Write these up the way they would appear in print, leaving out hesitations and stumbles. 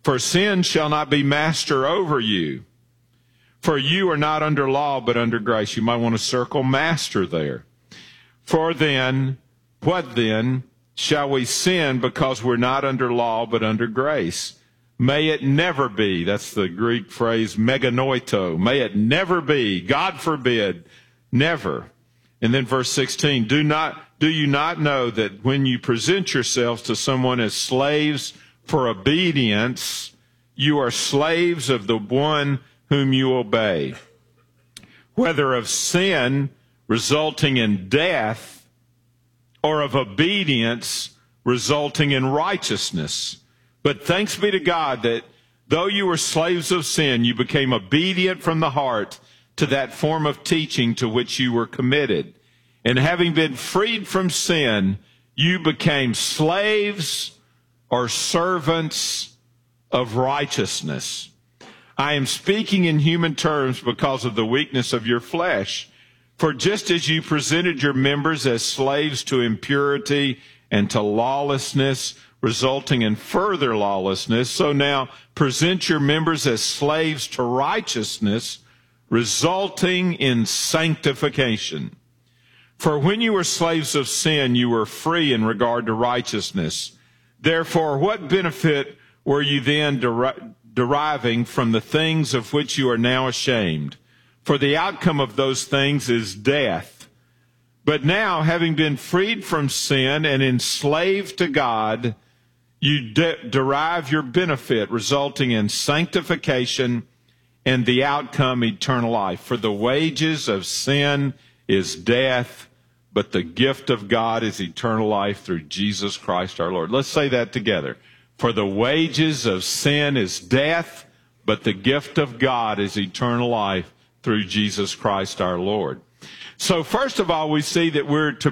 For sin shall not be master over you. For you are not under law, but under grace. You might want to circle master there. For then, what then? Shall we sin because we're not under law, but under grace? May it never be. That's the Greek phrase, meganoito. May it never be. God forbid. Never. And then verse 16, do you not know that when you present yourselves to someone as slaves for obedience, you are slaves of the one whom you obey, whether of sin resulting in death or of obedience resulting in righteousness. But thanks be to God that though you were slaves of sin, you became obedient from the heart to that form of teaching to which you were committed. And having been freed from sin, you became slaves or servants of righteousness. I am speaking in human terms because of the weakness of your flesh. For just as you presented your members as slaves to impurity and to lawlessness, resulting in further lawlessness, so now present your members as slaves to righteousness, resulting in sanctification. For when you were slaves of sin, you were free in regard to righteousness. Therefore, what benefit were you then deriving from the things of which you are now ashamed? For the outcome of those things is death. But now, having been freed from sin and enslaved to God, you derive your benefit, resulting in sanctification and the outcome eternal life. For the wages of sin is death, but the gift of God is eternal life through Jesus Christ our Lord. Let's say that together. For the wages of sin is death, but the gift of God is eternal life through Jesus Christ our Lord. So first of all, we see that we're to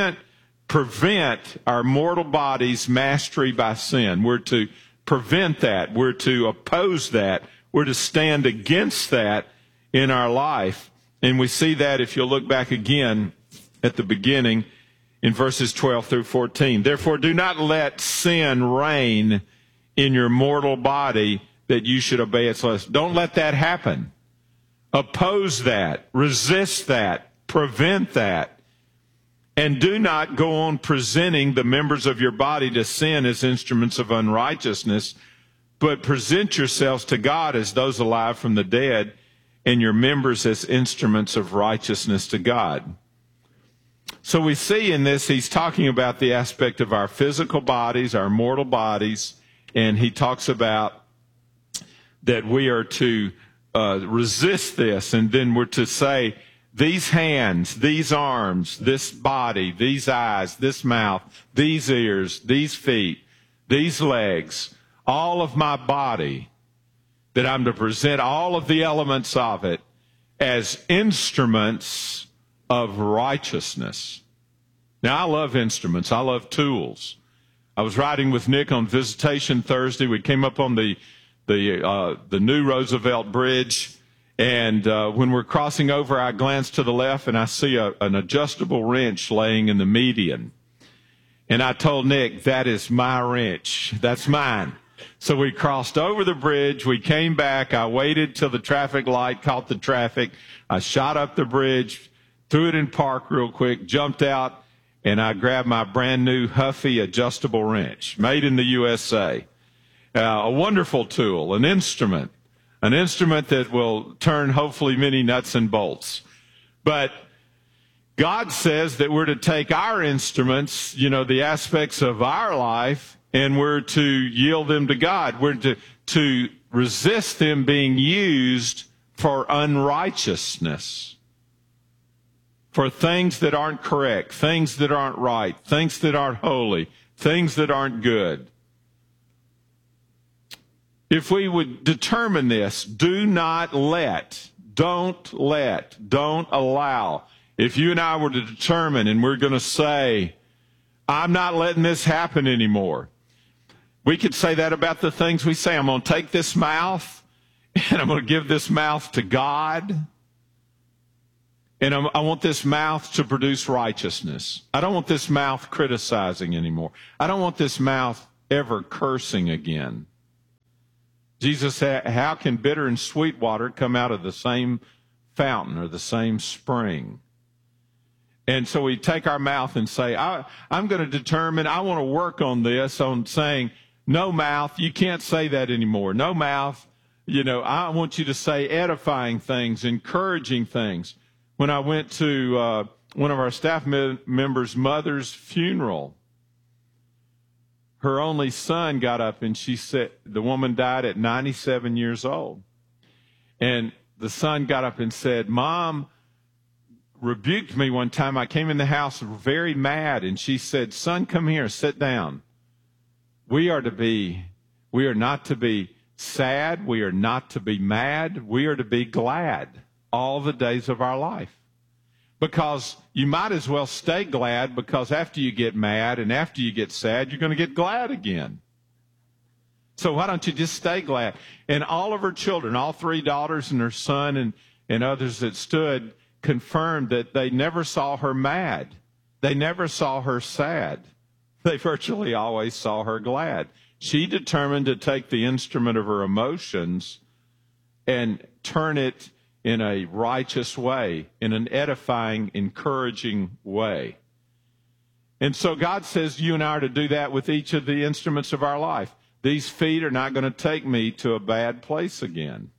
prevent our mortal body's mastery by sin. We're to prevent that. We're to oppose that. We're to stand against that in our life. And we see that if you'll look back again at the beginning in verses 12 through 14. Therefore, do not let sin reign in your mortal body that you should obey its lusts. Don't let that happen. Oppose that. Resist that. Prevent that. And do not go on presenting the members of your body to sin as instruments of unrighteousness, but present yourselves to God as those alive from the dead, and your members as instruments of righteousness to God. So we see in this, he's talking about the aspect of our physical bodies, our mortal bodies, and he talks about that we are to resist this, and then we're to say, these hands, these arms, this body, these eyes, this mouth, these ears, these feet, these legs, all of my body, that I'm to present all of the elements of it as instruments of righteousness. Now, I love instruments. I love tools. I was riding with Nick on visitation Thursday. We came up on the new Roosevelt Bridge, and when we're crossing over, I glance to the left, and I see an adjustable wrench laying in the median. And I told Nick, that is my wrench. That's mine. So we crossed over the bridge. We came back. I waited till the traffic light caught the traffic. I shot up the bridge, threw it in park real quick, jumped out, and I grabbed my brand new Huffy adjustable wrench, made in the USA. A wonderful tool, an instrument that will turn hopefully many nuts and bolts. But God says that we're to take our instruments, the aspects of our life, and we're to yield them to God. We're to resist them being used for unrighteousness, for things that aren't correct, things that aren't right, things that aren't holy, things that aren't good. If we would determine this, don't allow. If you and I were to determine, and we're going to say, I'm not letting this happen anymore. We could say that about the things we say. I'm going to take this mouth, and I'm going to give this mouth to God. And I want this mouth to produce righteousness. I don't want this mouth criticizing anymore. I don't want this mouth ever cursing again. Jesus said, how can bitter and sweet water come out of the same fountain or the same spring? And so we take our mouth and say, I'm going to determine, I want to work on this, on saying, no mouth, you can't say that anymore. No mouth, I want you to say edifying things, encouraging things. When I went to one of our staff members' mother's funeral, her only son got up and she said, the woman died at 97 years old. And the son got up and said, Mom rebuked me one time. I came in the house very mad, and she said, son, come here, sit down. We are not to be sad. We are not to be mad. We are to be glad all the days of our life. Because you might as well stay glad, because after you get mad and after you get sad, you're going to get glad again. So why don't you just stay glad? And all of her children, all three daughters and her son and others that stood, confirmed that they never saw her mad. They never saw her sad. They virtually always saw her glad. She determined to take the instrument of her emotions and turn it in a righteous way, in an edifying, encouraging way. And so God says you and I are to do that with each of the instruments of our life. These feet are not going to take me to a bad place again.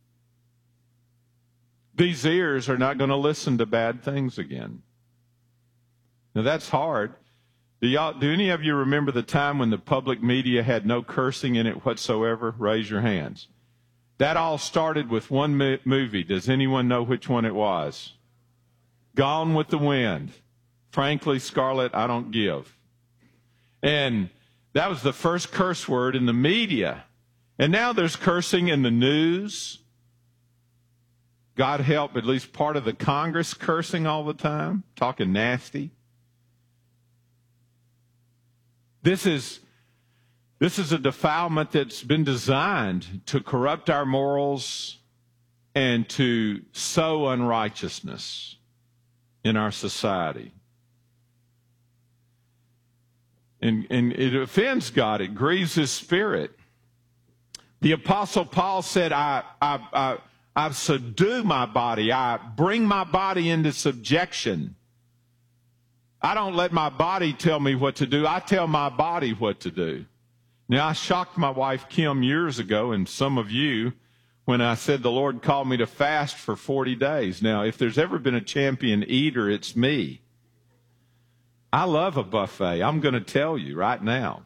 These ears are not going to listen to bad things again. Now that's hard. Do any of you remember the time when the public media had no cursing in it whatsoever? Raise your hands. That all started with one movie. Does anyone know which one it was? Gone with the Wind. Frankly, Scarlett, I don't give. And that was the first curse word in the media. And now there's cursing in the news. God help, at least part of the Congress cursing all the time, talking nasty. This is a defilement that's been designed to corrupt our morals and to sow unrighteousness in our society. And it offends God. It grieves His Spirit. The Apostle Paul said, I subdue my body. I bring my body into subjection. I don't let my body tell me what to do. I tell my body what to do. Now, I shocked my wife, Kim, years ago, and some of you, when I said the Lord called me to fast for 40 days. Now, if there's ever been a champion eater, it's me. I love a buffet. I'm going to tell you right now.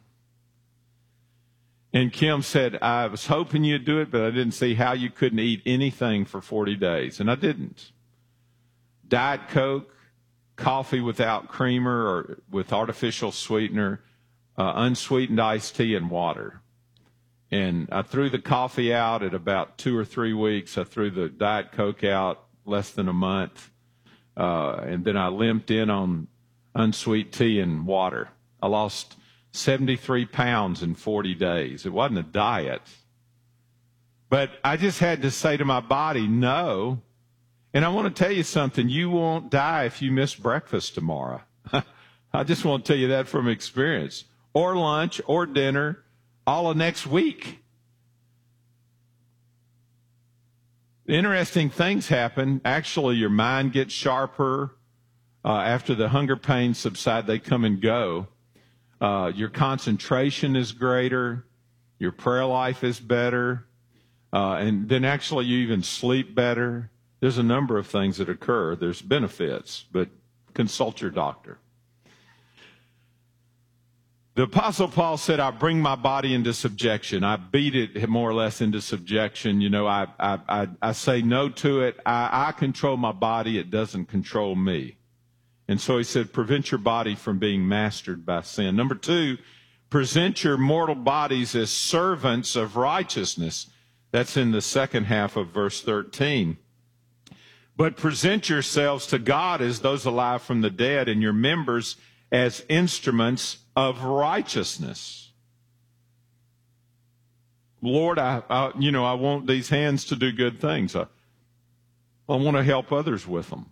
And Kim said, I was hoping you'd do it, but I didn't see how you couldn't eat anything for 40 days. And I didn't. Diet Coke, coffee without creamer or with artificial sweetener, unsweetened iced tea, and water. And I threw the coffee out at about 2 or 3 weeks. I threw the Diet Coke out less than a month. And then I limped in on unsweet tea and water. I lost 73 pounds in 40 days. It wasn't a diet. But I just had to say to my body, no. And I want to tell you something. You won't die if you miss breakfast tomorrow. I just want to tell you that from experience. Or lunch, or dinner, all of next week. Interesting things happen. Actually, your mind gets sharper. After the hunger pains subside, they come and go. Your concentration is greater. Your prayer life is better. And then actually you even sleep better. There's a number of things that occur. There's benefits, but consult your doctor. The Apostle Paul said, I bring my body into subjection. I beat it more or less into subjection. You know, I say no to it. I control my body. It doesn't control me. And so he said, prevent your body from being mastered by sin. Number 2, present your mortal bodies as servants of righteousness. That's in the second half of verse 13. But present yourselves to God as those alive from the dead, and your members as instruments of righteousness. Lord, I want these hands to do good things. I want to help others with them.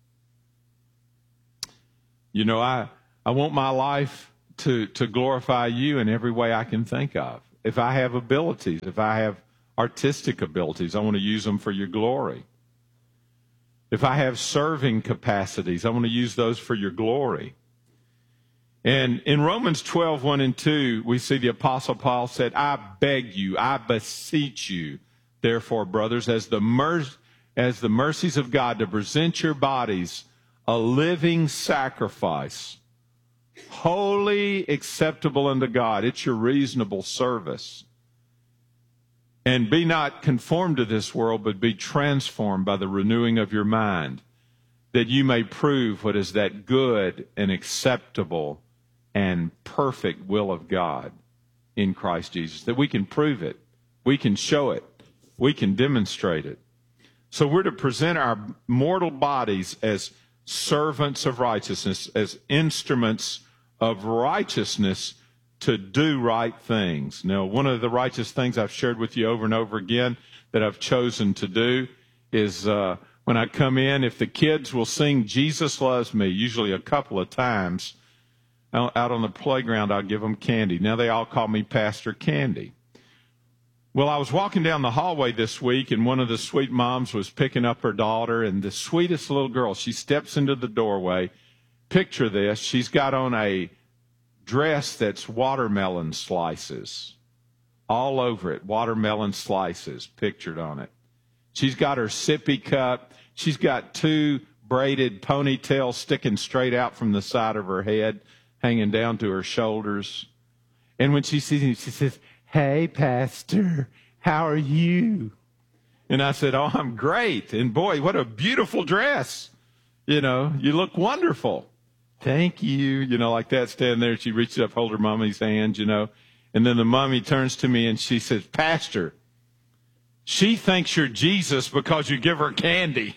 You know, I want my life to glorify you in every way I can think of. If I have abilities, if I have artistic abilities, I want to use them for your glory. If I have serving capacities, I want to use those for your glory. And in Romans 12, 1 and 2, we see the Apostle Paul said, I beg you, I beseech you, therefore, brothers, as the mercies of God, to present your bodies a living sacrifice, holy, acceptable unto God. It's your reasonable service. And be not conformed to this world, but be transformed by the renewing of your mind, that you may prove what is that good and acceptable and perfect will of God in Christ Jesus. That we can prove it, we can show it, we can demonstrate it. So we're to present our mortal bodies as servants of righteousness, as instruments of righteousness to do right things. Now, one of the righteous things I've shared with you over and over again that I've chosen to do is when I come in, if the kids will sing Jesus Loves Me, usually a couple of times, out on the playground, I'll give them candy. Now they all call me Pastor Candy. Well, I was walking down the hallway this week, and one of the sweet moms was picking up her daughter, and the sweetest little girl, she steps into the doorway. Picture this. She's got on a dress that's watermelon slices all over it, watermelon slices pictured on it. She's got her sippy cup. She's got 2 braided ponytails sticking straight out from the side of her head, hanging down to her shoulders. And when she sees me, she says, "Hey, Pastor, how are you?" And I said, "Oh, I'm great. And boy, what a beautiful dress. You know, you look wonderful." "Thank you." You know, like that, standing there. She reaches up, hold her mommy's hand, you know. And then the mommy turns to me and she says, "Pastor, she thinks you're Jesus because you give her candy."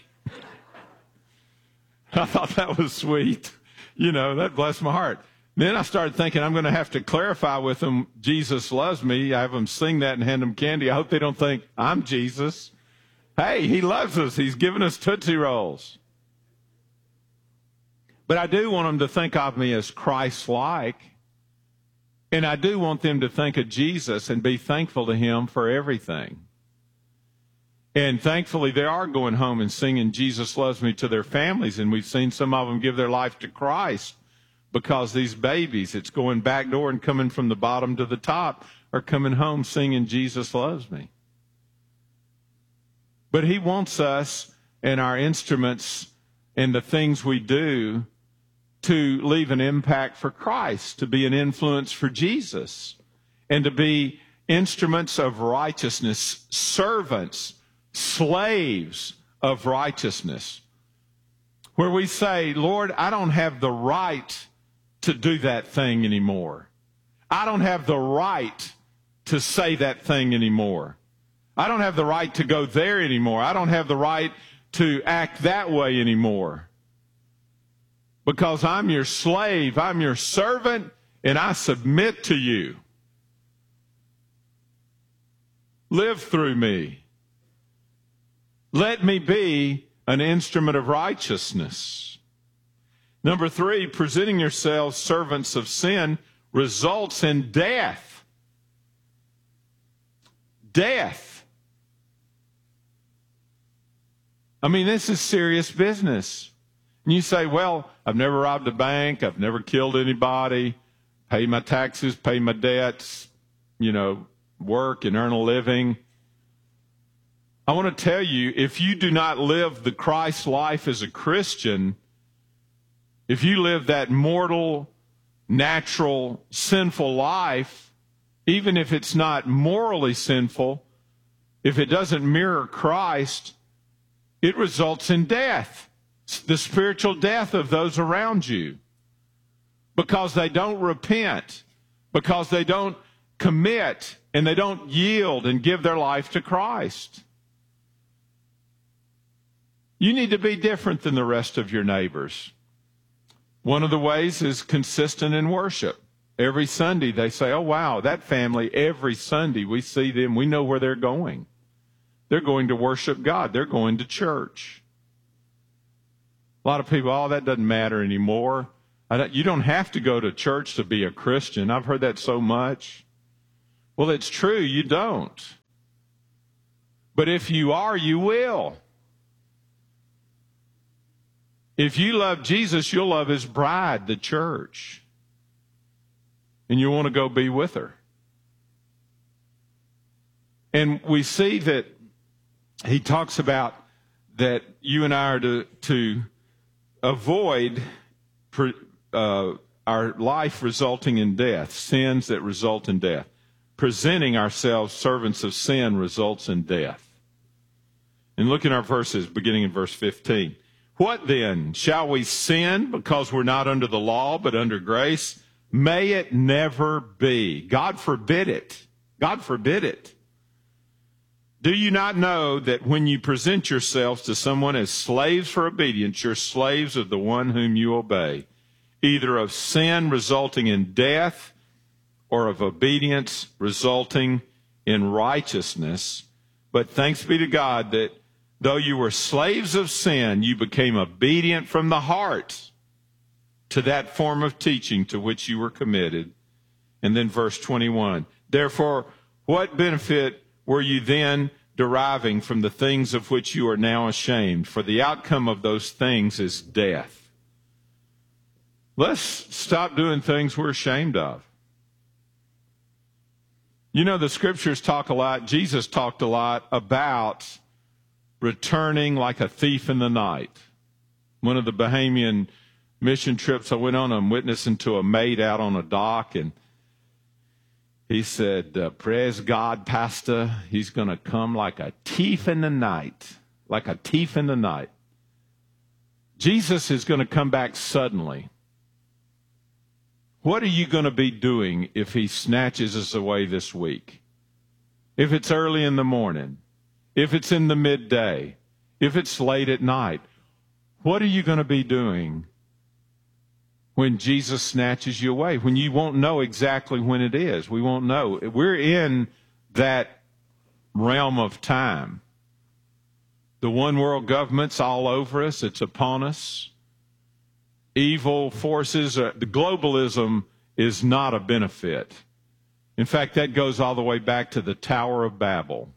I thought that was sweet. You know, that blessed my heart. Then I started thinking I'm going to have to clarify with them, Jesus loves me. I have them sing that and hand them candy. I hope they don't think I'm Jesus. Hey, he loves us. He's given us Tootsie Rolls. But I do want them to think of me as Christ-like. And I do want them to think of Jesus and be thankful to him for everything. And thankfully, they are going home and singing Jesus Loves Me to their families. And we've seen some of them give their life to Christ because these babies, it's going back door and coming from the bottom to the top, are coming home singing Jesus Loves Me. But he wants us and our instruments and the things we do to leave an impact for Christ, to be an influence for Jesus, and to be instruments of righteousness, servants, slaves of righteousness, where we say, Lord, I don't have the right to do that thing anymore. I don't have the right to say that thing anymore. I don't have the right to go there anymore. I don't have the right to act that way anymore. Because I'm your slave, I'm your servant, and I submit to you. Live through me. Let me be an instrument of righteousness. Number 3, presenting yourselves servants of sin results in death. Death. I mean, this is serious business. And you say, well, I've never robbed a bank, I've never killed anybody, pay my taxes, pay my debts, work and earn a living. I want to tell you, if you do not live the Christ life as a Christian, if you live that mortal, natural, sinful life, even if it's not morally sinful, if it doesn't mirror Christ, it results in death, the spiritual death of those around you, because they don't repent, because they don't commit, and they don't yield and give their life to Christ. You need to be different than the rest of your neighbors. One of the ways is consistent in worship. Every Sunday they say, oh, wow, that family, every Sunday we see them, we know where they're going. They're going to worship God. They're going to church. A lot of people, oh, that doesn't matter anymore. You don't have to go to church to be a Christian. I've heard that so much. Well, it's true, you don't. But if you are, you will. If you love Jesus, you'll love his bride, the church. And you want to go be with her. And we see that he talks about that you and I are to avoid our life resulting in death, sins that result in death. Presenting ourselves servants of sin results in death. And look at our verses, beginning in verse 15. What then? Shall we sin because we're not under the law but under grace? May it never be. God forbid it. God forbid it. Do you not know that when you present yourselves to someone as slaves for obedience, you're slaves of the one whom you obey, either of sin resulting in death or of obedience resulting in righteousness? But thanks be to God that though you were slaves of sin, you became obedient from the heart to that form of teaching to which you were committed. And then verse 21, therefore, what benefit were you then deriving from the things of which you are now ashamed? For the outcome of those things is death. Let's stop doing things we're ashamed of. You know, the scriptures talk a lot, Jesus talked a lot about returning like a thief in the night. One of the Bahamian mission trips I went on, I'm witnessing to a mate out on a dock, and he said, praise God, Pastor, he's going to come like a thief in the night, like a thief in the night. Jesus is going to come back suddenly. What are you going to be doing if he snatches us away this week? If it's early in the morning, if it's in the midday, if it's late at night, what are you going to be doing when Jesus snatches you away? When you won't know exactly when it is. We won't know. We're in that realm of time. The one world government's all over us. It's upon us. Evil forces, the globalism is not a benefit. In fact, that goes all the way back to the Tower of Babel.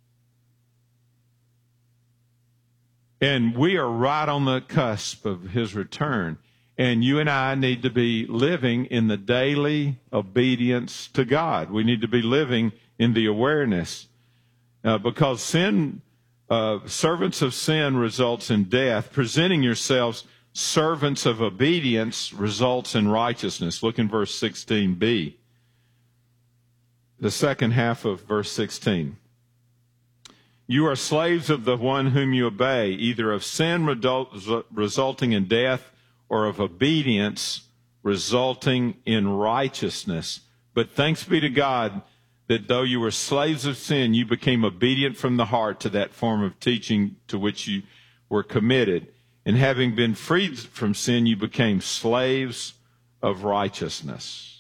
And we are right on the cusp of his return. And you and I need to be living in the daily obedience to God. We need to be living in the awareness. Because sin, servants of sin results in death. Presenting yourselves servants of obedience results in righteousness. Look in verse 16b. The second half of verse 16. You are slaves of the one whom you obey, either of sin resulting in death or of obedience resulting in righteousness. But thanks be to God that though you were slaves of sin, you became obedient from the heart to that form of teaching to which you were committed. And having been freed from sin, you became slaves of righteousness.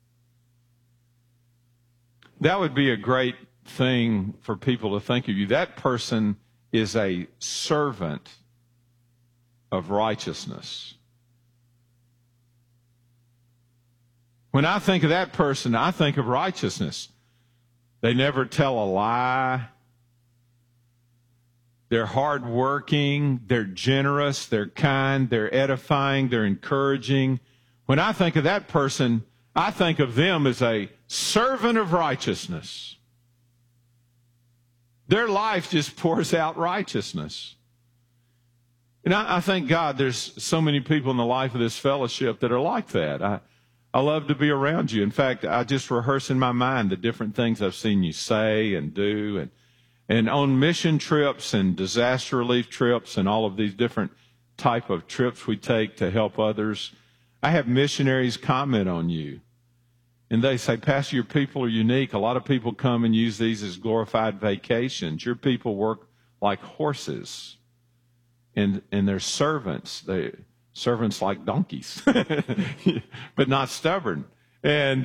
That would be a great thing for people to think of you. That person is a servant of righteousness. When I think of that person, I think of righteousness. They never tell a lie. They're hardworking, they're generous, they're kind, they're edifying, they're encouraging. When I think of that person, I think of them as a servant of righteousness. Their life just pours out righteousness. And I thank God there's so many people in the life of this fellowship that are like that. I love to be around you. In fact, I just rehearse in my mind the different things I've seen you say and do, and on mission trips and disaster relief trips and all of these different type of trips we take to help others, I have missionaries comment on you. And they say, Pastor, your people are unique. A lot of people come and use these as glorified vacations. Your people work like horses. And they're servants. They're servants like donkeys, but not stubborn. And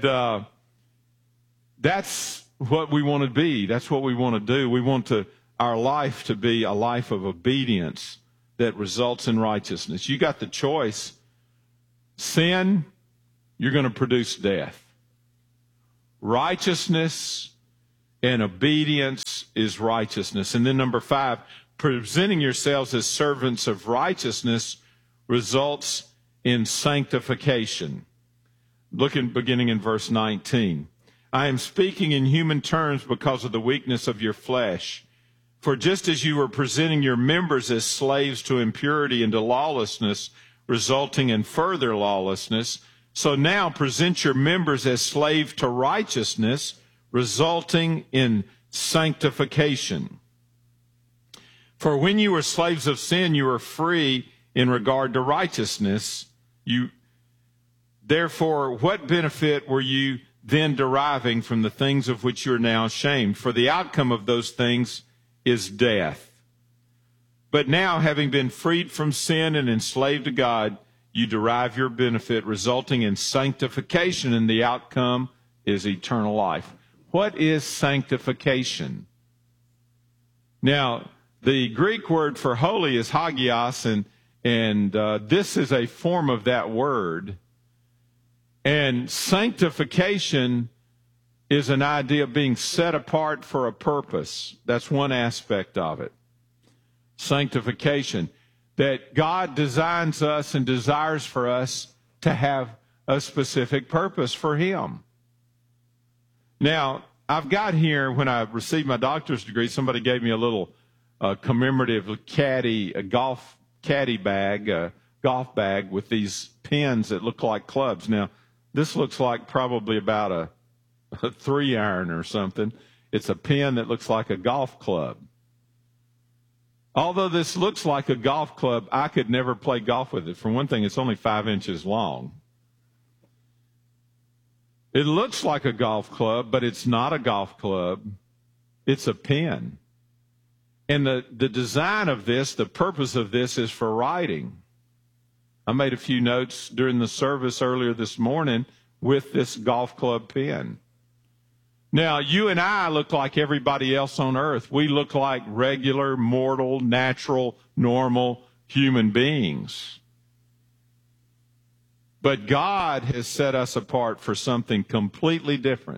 that's what we want to be. That's what we want to do. We want our life to be a life of obedience that results in righteousness. You got the choice. Sin, you're going to produce death. Righteousness and obedience is righteousness. And then number 5, presenting yourselves as servants of righteousness results in sanctification. Beginning in verse 19. I am speaking in human terms because of the weakness of your flesh. For just as you were presenting your members as slaves to impurity and to lawlessness, resulting in further lawlessness, so now present your members as slaves to righteousness, resulting in sanctification. For when you were slaves of sin, you were free in regard to righteousness. Therefore, what benefit were you then deriving from the things of which you are now ashamed? For the outcome of those things is death. But now, having been freed from sin and enslaved to God, you derive your benefit, resulting in sanctification, and the outcome is eternal life. What is sanctification? Now, the Greek word for holy is hagios, and this is a form of that word. And sanctification is an idea of being set apart for a purpose. That's one aspect of it. Sanctification. That God designs us and desires for us to have a specific purpose for Him. Now, I've got here, when I received my doctor's degree, somebody gave me a little commemorative golf bag with these pins that look like clubs. Now, this looks like probably about a 3-iron or something. It's a pin that looks like a golf club. Although this looks like a golf club, I could never play golf with it. For one thing, it's only 5 inches long. It looks like a golf club, but it's not a golf club. It's a pin. And the design of this, the purpose of this is for writing. I made a few notes during the service earlier this morning with this golf club pin. Now, you and I look like everybody else on earth. We look like regular, mortal, natural, normal human beings. But God has set us apart for something completely different.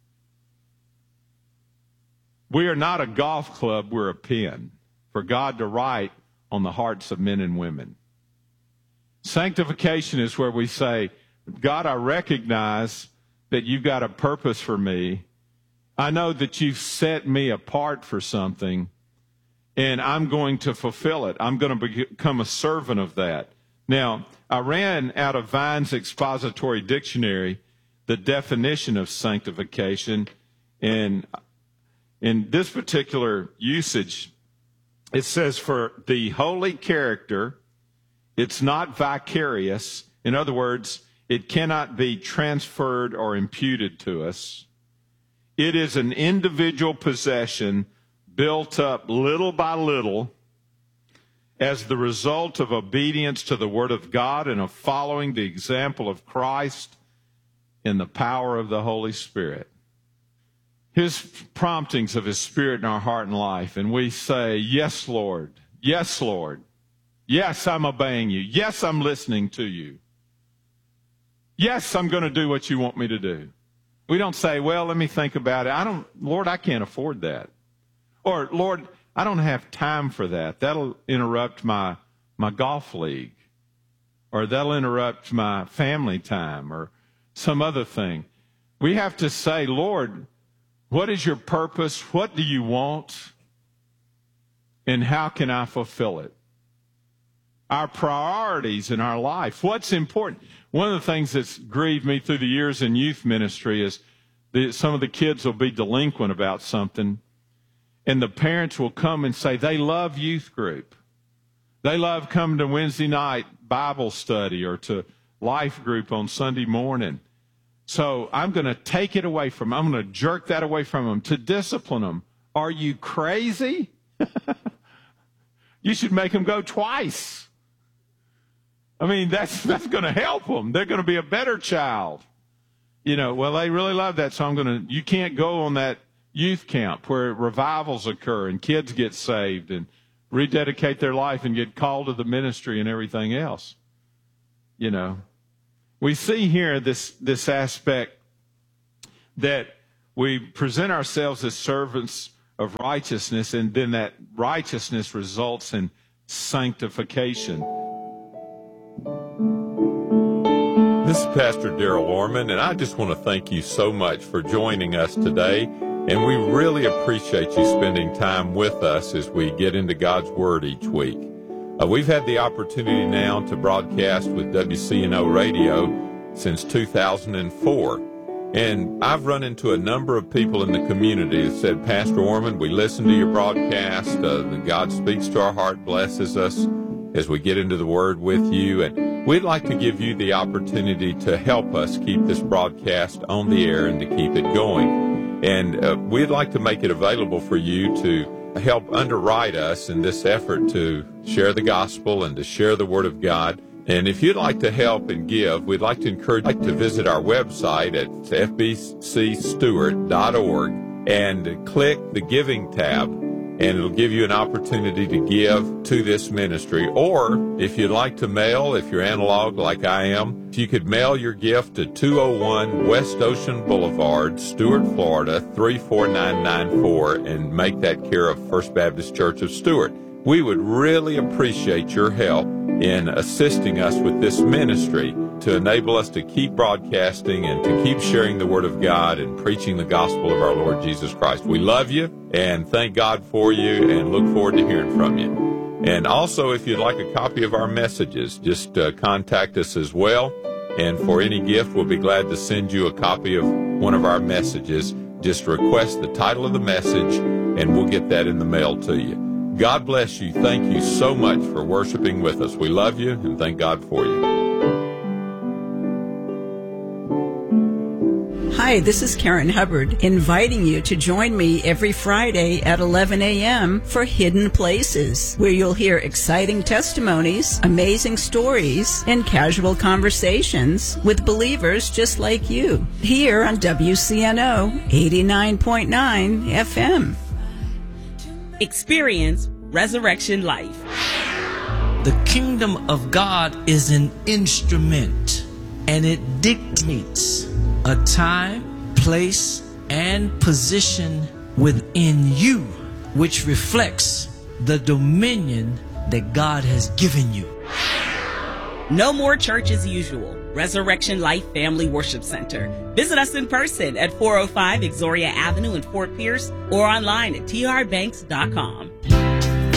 We are not a golf club, we're a pen for God to write on the hearts of men and women. Sanctification is where we say, God, I recognize that you've got a purpose for me. I know that you've set me apart for something, and I'm going to fulfill it. I'm going to become a servant of that. Now, I ran out of Vine's Expository Dictionary the definition of sanctification, and in this particular usage, it says for the holy character, it's not vicarious. In other words, it cannot be transferred or imputed to us. It is an individual possession built up little by little as the result of obedience to the Word of God and of following the example of Christ in the power of the Holy Spirit. His promptings of His Spirit in our heart and life, and we say, yes, Lord. Yes, Lord. Yes, I'm obeying you. Yes, I'm listening to you. Yes, I'm going to do what you want me to do. We don't say, well, let me think about it. Lord, I can't afford that. Or, Lord, I don't have time for that. That'll interrupt my golf league. Or that'll interrupt my family time or some other thing. We have to say, Lord, what is your purpose? What do you want? And how can I fulfill it? Our priorities in our life. What's important? One of the things that's grieved me through the years in youth ministry is some of the kids will be delinquent about something, and the parents will come and say they love youth group. They love coming to Wednesday night Bible study or to life group on Sunday morning. So I'm going to take it away from them. I'm going to jerk that away from them to discipline them. Are you crazy? You should make them go twice. I mean, that's going to help them. They're going to be a better child. Well, they really love that, so you can't go on that youth camp where revivals occur and kids get saved and rededicate their life and get called to the ministry and everything else. We see here this aspect that we present ourselves as servants of righteousness, and then that righteousness results in sanctification. This is Pastor Darrell Orman, and I just want to thank you so much for joining us today. And we really appreciate you spending time with us as we get into God's Word each week. We've had the opportunity now to broadcast with WCNO Radio since 2004. And I've run into a number of people in the community that said, Pastor Orman, we listen to your broadcast. God speaks to our heart, blesses us as we get into the Word with you. And we'd like to give you the opportunity to help us keep this broadcast on the air and to keep it going. And we'd like to make it available for you to help underwrite us in this effort to share the gospel and to share the Word of God. And if you'd like to help and give, we'd like to encourage you to visit our website at fbcstewart.org and click the Giving tab, and it'll give you an opportunity to give to this ministry. Or if you'd like to mail, if you're analog like I am, if you could mail your gift to 201 West Ocean Boulevard, Stuart, Florida, 34994, and make that care of First Baptist Church of Stuart. We would really appreciate your help in assisting us with this ministry to enable us to keep broadcasting and to keep sharing the Word of God and preaching the gospel of our Lord Jesus Christ. We love you and thank God for you and look forward to hearing from you. And also, if you'd like a copy of our messages, just contact us as well. And for any gift, we'll be glad to send you a copy of one of our messages. Just request the title of the message and we'll get that in the mail to you. God bless you. Thank you so much for worshiping with us. We love you and thank God for you. Hi, this is Karen Hubbard, inviting you to join me every Friday at 11 a.m. for Hidden Places, where you'll hear exciting testimonies, amazing stories, and casual conversations with believers just like you, here on WCNO 89.9 FM. Experience Resurrection Life. The kingdom of God is an instrument, and it dictates a time, place, and position within you, which reflects the dominion that God has given you. No more church as usual. Resurrection Life Family Worship Center. Visit us in person at 405 Exoria Avenue in Fort Pierce or online at trbanks.com.